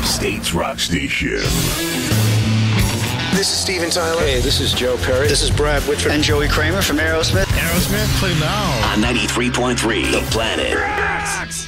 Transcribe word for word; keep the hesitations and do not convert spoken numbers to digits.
Upstate's rock station. This is Steven Tyler. Hey, this is Joe Perry. This is Brad Whitford. And Joey Kramer from Aerosmith. Aerosmith, play now. On ninety-three point three, The Planet. Yes.